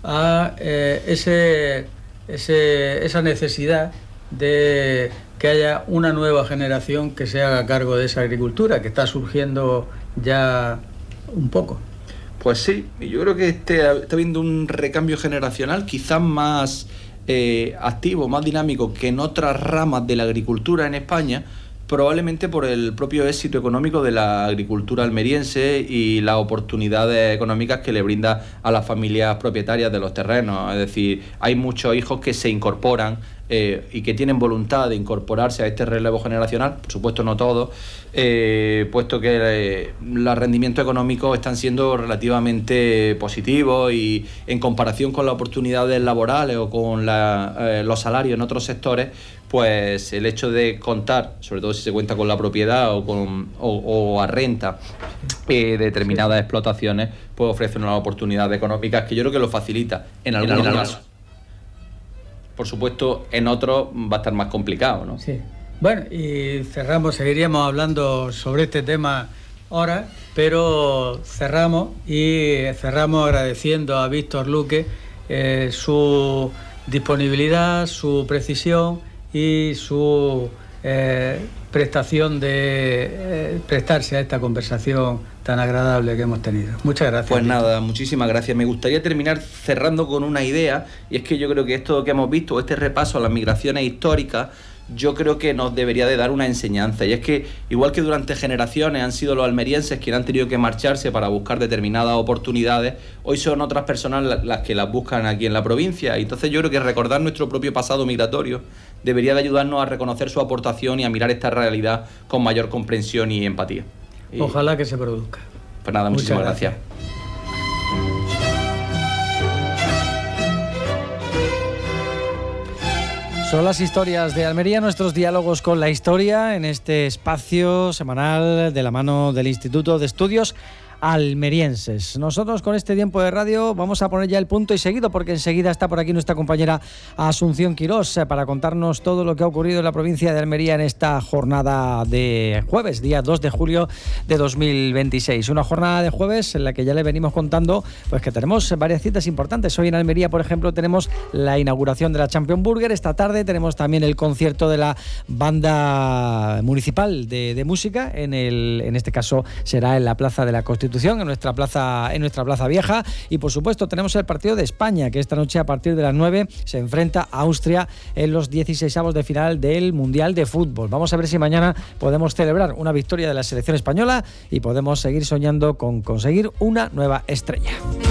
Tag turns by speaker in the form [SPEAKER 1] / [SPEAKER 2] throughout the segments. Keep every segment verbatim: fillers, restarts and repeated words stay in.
[SPEAKER 1] a eh, ese, ese, esa necesidad de que haya una nueva generación que se haga cargo de esa agricultura, que está surgiendo ya un poco.
[SPEAKER 2] Pues sí, yo creo que este, está habiendo un recambio generacional quizás más eh, activo, más dinámico que en otras ramas de la agricultura en España, probablemente por el propio éxito económico de la agricultura almeriense y las oportunidades económicas que le brinda a las familias propietarias de los terrenos. Es decir, hay muchos hijos que se incorporan eh, y que tienen voluntad de incorporarse a este relevo generacional, por supuesto no todos, eh, puesto que eh, los rendimientos económicos están siendo relativamente positivos y en comparación con las oportunidades laborales o con la, eh, los salarios en otros sectores, pues el hecho de contar, sobre todo si se cuenta con la propiedad o, con, o, o a renta eh, determinadas sí. explotaciones, pues ofrece unas oportunidades económicas que yo creo que lo facilita en algunos casos. Por supuesto, en otros va a estar más complicado, ¿no?
[SPEAKER 1] Sí. Bueno, y cerramos, seguiríamos hablando sobre este tema ahora, pero cerramos y cerramos agradeciendo a Víctor Luque eh, su disponibilidad, su precisión y su eh, prestación de eh, prestarse a esta conversación tan agradable que hemos tenido. Muchas gracias.
[SPEAKER 2] Pues nada, muchísimas gracias. Me gustaría terminar cerrando con una idea, y es que yo creo que esto que hemos visto, este repaso a las migraciones históricas, yo creo que nos debería de dar una enseñanza, y es que igual que durante generaciones han sido los almerienses quienes han tenido que marcharse para buscar determinadas oportunidades, hoy son otras personas las que las buscan aquí en la provincia, y entonces yo creo que recordar nuestro propio pasado migratorio debería de ayudarnos a reconocer su aportación y a mirar esta realidad con mayor comprensión y empatía. Y
[SPEAKER 1] ojalá que se produzca.
[SPEAKER 2] Pues nada, muchísimas gracias. gracias.
[SPEAKER 3] Son las historias de Almería, nuestros diálogos con la historia en este espacio semanal de la mano del Instituto de Estudios Almerienses. Nosotros con este tiempo de radio vamos a poner ya el punto y seguido, porque enseguida está por aquí nuestra compañera Asunción Quirós para contarnos todo lo que ha ocurrido en la provincia de Almería en esta jornada de jueves, día dos de julio de dos mil veintiséis. Una jornada de jueves en la que ya le venimos contando pues que tenemos varias citas importantes. Hoy en Almería, por ejemplo, tenemos la inauguración de la Champion Burger. Esta tarde tenemos también el concierto de la banda municipal de, de música. En, el, en este caso será en la Plaza de la Constitución, en nuestra plaza, en nuestra plaza vieja, y por supuesto tenemos el partido de España, que esta noche a partir de las nueve se enfrenta a Austria en los dieciseisavos de final del Mundial de Fútbol. Vamos a ver si mañana podemos celebrar una victoria de la selección española y podemos seguir soñando con conseguir una nueva estrella.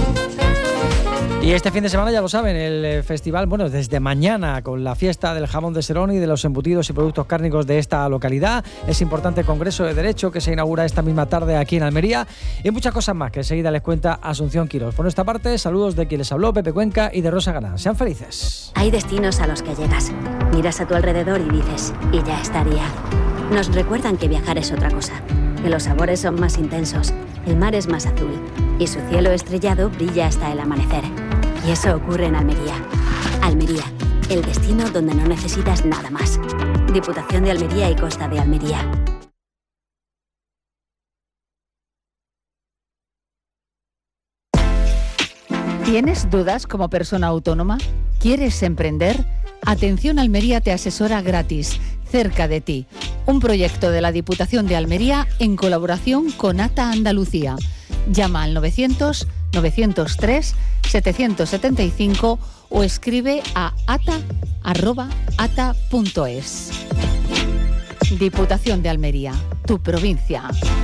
[SPEAKER 3] Y este fin de semana, ya lo saben, el festival, bueno, desde mañana con la fiesta del jamón de Serón y de los embutidos y productos cárnicos de esta localidad, ese importante congreso de Derecho que se inaugura esta misma tarde aquí en Almería, y muchas cosas más que enseguida les cuenta Asunción Quirós. Por nuestra parte, saludos de quien les habló, Pepe Cuenca, y de Rosa Ganá. Sean felices.
[SPEAKER 4] Hay destinos a los que llegas, miras a tu alrededor y dices, y ya estaría. Nos recuerdan que viajar es otra cosa, que los sabores son más intensos, el mar es más azul y su cielo estrellado brilla hasta el amanecer. Y eso ocurre en Almería. Almería, el destino donde no necesitas nada más. Diputación de Almería y Costa de Almería.
[SPEAKER 5] ¿Tienes dudas como persona autónoma? ¿Quieres emprender? Atención Almería te asesora gratis, cerca de ti. Un proyecto de la Diputación de Almería en colaboración con ATA Andalucía. Llama al novecientos, novecientos tres, setecientos setenta y cinco o escribe a ata arroba ata punto es. Diputación de Almería, tu provincia.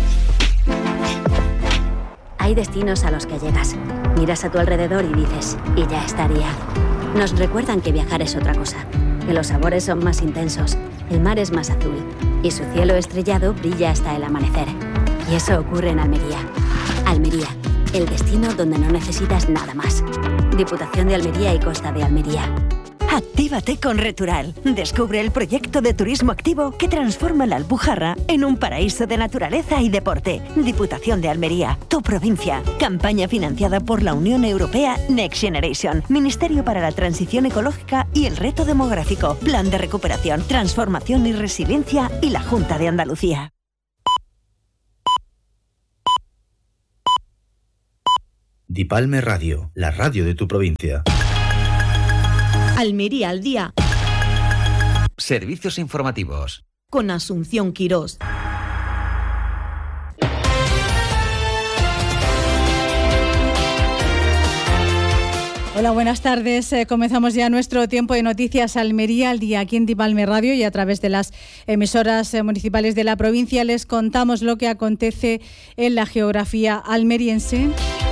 [SPEAKER 4] Hay destinos a los que llegas, miras a tu alrededor y dices, y ya estaría. Nos recuerdan que viajar es otra cosa, que los sabores son más intensos, el mar es más azul y su cielo estrellado brilla hasta el amanecer. Y eso ocurre en Almería. Almería, el destino donde no necesitas nada más. Diputación de Almería y Costa de Almería.
[SPEAKER 6] Actívate con Retural. Descubre el proyecto de turismo activo que transforma la Alpujarra en un paraíso de naturaleza y deporte. Diputación de Almería, tu provincia. Campaña financiada por la Unión Europea Next Generation, Ministerio para la Transición Ecológica y el Reto Demográfico, Plan de Recuperación, Transformación y Resiliencia y la Junta de Andalucía.
[SPEAKER 7] Dipalme Radio, la radio de tu provincia.
[SPEAKER 8] Almería al día.
[SPEAKER 9] Servicios informativos.
[SPEAKER 8] Con Asunción Quirós.
[SPEAKER 10] Hola, buenas tardes. Eh, comenzamos ya nuestro tiempo de noticias Almería al día aquí en Dipalme Radio y a través de las emisoras eh, municipales de la provincia les contamos lo que acontece en la geografía almeriense.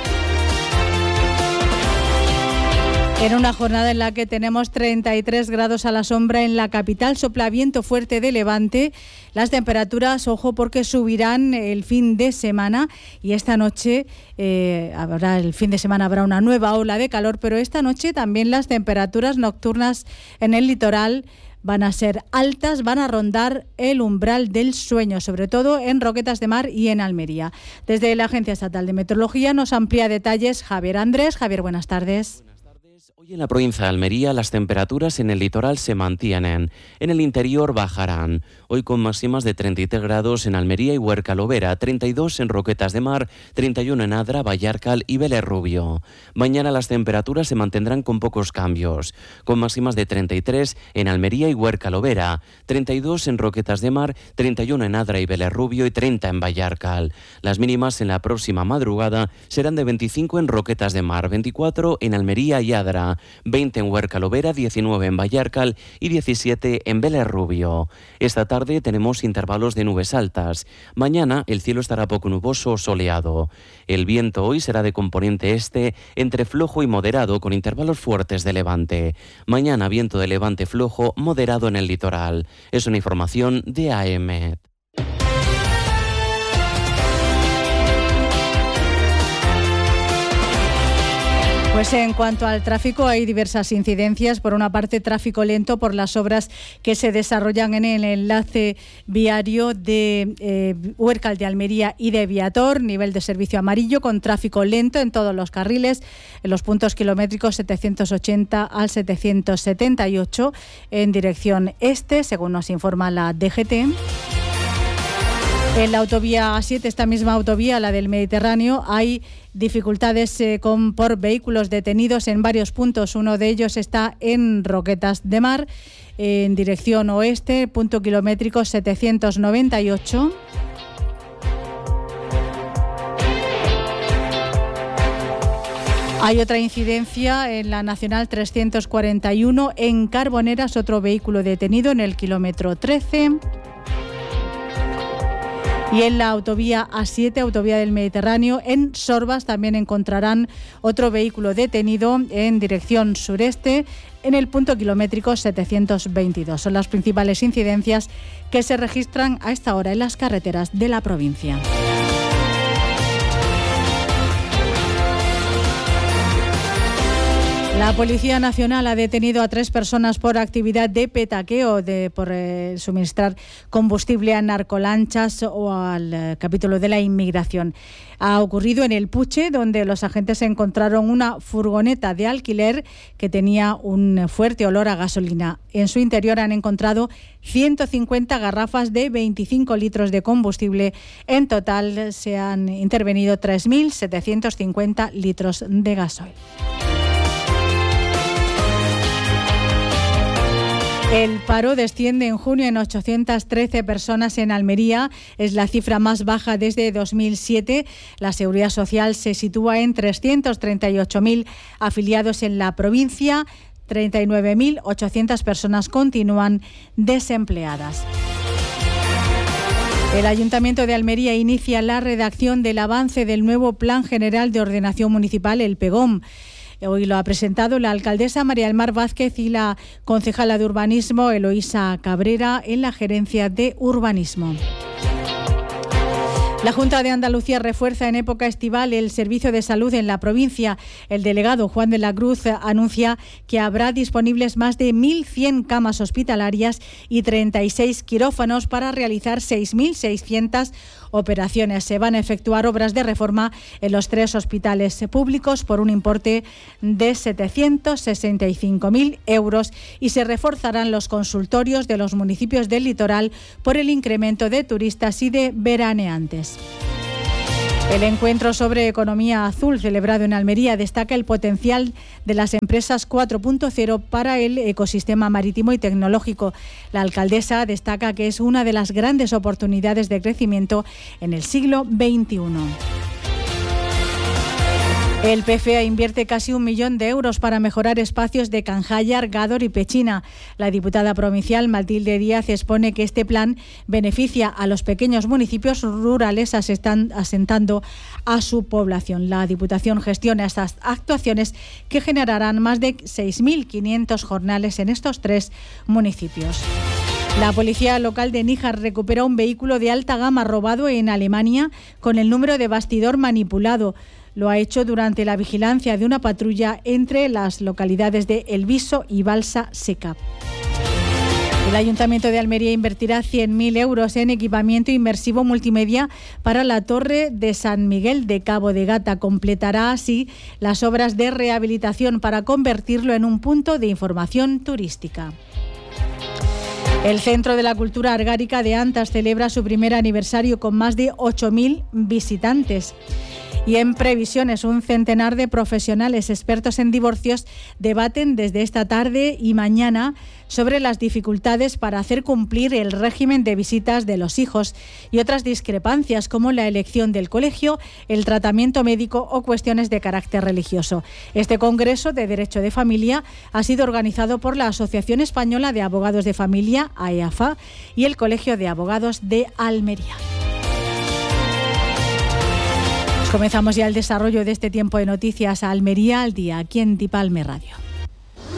[SPEAKER 10] En una jornada en la que tenemos treinta y tres grados a la sombra en la capital, sopla viento fuerte de levante. Las temperaturas, ojo, porque subirán el fin de semana y esta noche, eh, habrá el fin de semana habrá una nueva ola de calor, pero esta noche también las temperaturas nocturnas en el litoral van a ser altas, van a rondar el umbral del sueño, sobre todo en Roquetas de Mar y en Almería. Desde la Agencia Estatal de Meteorología nos amplía detalles Javier Andrés. Javier, buenas tardes.
[SPEAKER 11] Hoy en la provincia de Almería las temperaturas en el litoral se mantienen, en el interior bajarán, hoy con máximas de treinta y tres grados en Almería y Huerca Lovera, treinta y dos en Roquetas de Mar, treinta y uno en Adra, Vallarcal y Vélez Rubio. Mañana las temperaturas se mantendrán con pocos cambios, con máximas de treinta y tres en Almería y Huerca Lovera, treinta y dos en Roquetas de Mar, treinta y uno en Adra y Vélez Rubio y treinta en Vallarcal. Las mínimas en la próxima madrugada serán de veinticinco en Roquetas de Mar, veinticuatro en Almería y Adra, veinte en Huerca Lovera, diecinueve en Vallarcal y diecisiete en Vélez Rubio. Esta tarde tenemos intervalos de nubes altas. Mañana el cielo estará poco nuboso o soleado. El viento hoy será de componente este entre flojo y moderado con intervalos fuertes de levante. Mañana viento de levante flojo moderado en el litoral. Es una información de A E M E T.
[SPEAKER 10] Pues en cuanto al tráfico hay diversas incidencias. Por una parte, tráfico lento por las obras que se desarrollan en el enlace viario de eh, Huércal de Almería y de Viator, nivel de servicio amarillo con tráfico lento en todos los carriles, en los puntos kilométricos setecientos ochenta al setecientos setenta y ocho en dirección este, según nos informa la D G T. En la autovía A siete, esta misma autovía, la del Mediterráneo, hay dificultades eh, con, por vehículos detenidos en varios puntos. Uno de ellos está en Roquetas de Mar, eh, en dirección oeste, punto kilométrico setecientos noventa y ocho. Hay otra incidencia en la Nacional trescientos cuarenta y uno, en Carboneras, otro vehículo detenido en el kilómetro trece. Y en la autovía A siete, autovía del Mediterráneo, en Sorbas también encontrarán otro vehículo detenido en dirección sureste en el punto kilométrico setecientos veintidós. Son las principales incidencias que se registran a esta hora en las carreteras de la provincia. La Policía Nacional ha detenido a tres personas por actividad de petaqueo, de, por eh, suministrar combustible a narcolanchas o al eh, capítulo de la inmigración. Ha ocurrido en El Puche, donde los agentes encontraron una furgoneta de alquiler que tenía un fuerte olor a gasolina. En su interior han encontrado ciento cincuenta garrafas de veinticinco litros de combustible. En total se han intervenido tres mil setecientos cincuenta litros de gasoil. El paro desciende en junio en ochocientas trece personas en Almería. Es la cifra más baja desde dos mil siete. La Seguridad Social se sitúa en trescientos treinta y ocho mil afiliados en la provincia. treinta y nueve mil ochocientas personas continúan desempleadas. El Ayuntamiento de Almería inicia la redacción del avance del nuevo Plan General de Ordenación Municipal, el PEGOM. Hoy lo ha presentado la alcaldesa María del Mar Vázquez y la concejala de Urbanismo Eloísa Cabrera en la Gerencia de Urbanismo. La Junta de Andalucía refuerza en época estival el servicio de salud en la provincia. El delegado Juan de la Cruz anuncia que habrá disponibles más de mil cien camas hospitalarias y treinta y seis quirófanos para realizar seis mil seiscientas operaciones. Se van a efectuar obras de reforma en los tres hospitales públicos por un importe de setecientos sesenta y cinco mil euros y se reforzarán los consultorios de los municipios del litoral por el incremento de turistas y de veraneantes. El encuentro sobre economía azul celebrado en Almería destaca el potencial de las empresas cuatro punto cero para el ecosistema marítimo y tecnológico. La alcaldesa destaca que es una de las grandes oportunidades de crecimiento en el siglo veintiuno. El P F E invierte casi un millón de euros para mejorar espacios de Canjayar, Gádor y Pechina. La diputada provincial Matilde Díaz expone que este plan beneficia a los pequeños municipios rurales asentando a su población. La Diputación gestiona estas actuaciones que generarán más de seis mil quinientos jornales en estos tres municipios. La policía local de Níjar recupera un vehículo de alta gama robado en Alemania con el número de bastidor manipulado. Lo ha hecho durante la vigilancia de una patrulla entre las localidades de El Viso y Balsa Seca. El Ayuntamiento de Almería invertirá cien mil euros en equipamiento inmersivo multimedia para la Torre de San Miguel de Cabo de Gata. Completará así las obras de rehabilitación para convertirlo en un punto de información turística. El Centro de la Cultura Argárica de Antas celebra su primer aniversario con más de ocho mil visitantes. Y en previsiones, un centenar de profesionales expertos en divorcios debaten desde esta tarde y mañana sobre las dificultades para hacer cumplir el régimen de visitas de los hijos y otras discrepancias como la elección del colegio, el tratamiento médico o cuestiones de carácter religioso. Este Congreso de Derecho de Familia ha sido organizado por la Asociación Española de Abogados de Familia, A E A F A, y el Colegio de Abogados de Almería. Comenzamos ya el desarrollo de este tiempo de noticias a Almería al día, aquí en Tipalme Radio.